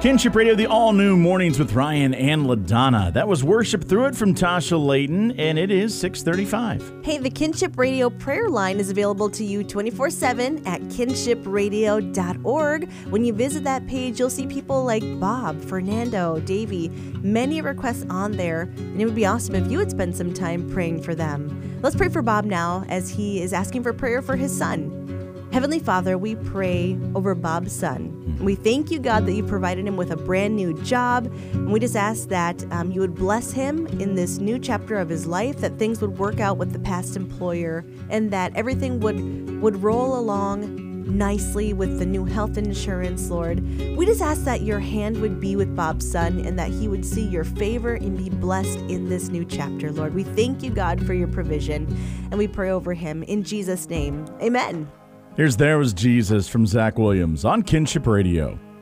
Kinship Radio, the all-new Mornings with Ryan and LaDonna. That was Worship Through It from Tasha Layton, and it is 6:35. Hey, the Kinship Radio prayer line is available to you 24/7 at kinshipradio.org. When you visit that page, you'll see people like Bob, Fernando, Davey, many requests on there, and it would be awesome if you would spend some time praying for them. Let's pray for Bob now as he is asking for prayer for his son. Heavenly Father, we pray over Bob's son. We thank you, God, that you provided him with a brand new job. And we just ask that you would bless him in this new chapter of his life, that things would work out with the past employer, and that everything would roll along nicely with the new health insurance, Lord. We just ask that your hand would be with Bob's son and that he would see your favor and be blessed in this new chapter, Lord. We thank you, God, for your provision, and we pray over him in Jesus' name. Amen. There Was Jesus from Zach Williams on Kinship Radio.